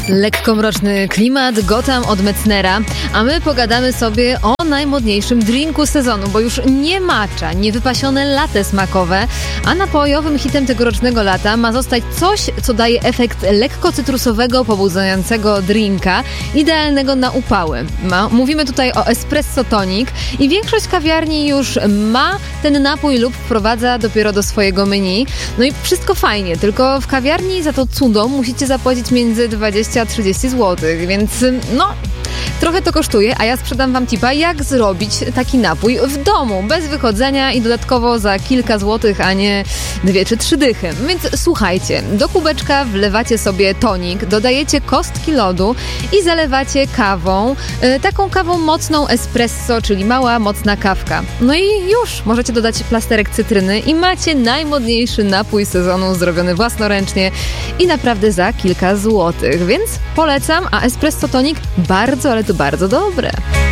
Lekko mroczny klimat, Gotham od Metznera, a my pogadamy sobie o najmodniejszym drinku sezonu, bo już nie matcha, nie wypasione latte smakowe, a napojowym hitem tegorocznego lata ma zostać coś, co daje efekt lekko cytrusowego, pobudzającego drinka, idealnego na upały. Mówimy tutaj o espresso tonic i większość kawiarni już ma ten napój lub wprowadza dopiero do swojego menu. No i wszystko fajnie, tylko w kawiarni za to cudo musicie zapłacić między 20 a 30 zł, więc trochę to kosztuje, a ja sprzedam wam tipa, jak zrobić taki napój w domu, bez wychodzenia i dodatkowo za kilka złotych, a nie 2 czy 3 dychy. Więc słuchajcie, do kubeczka wlewacie sobie tonik, dodajecie kostki lodu i zalewacie kawą, taką kawą mocną espresso, czyli mała, mocna kawka. No i już, możecie dodać plasterek cytryny i macie najmodniejszy napój sezonu zrobiony własnoręcznie i naprawdę za kilka złotych, więc polecam, a espresso tonik bardzo, ale to bardzo dobre.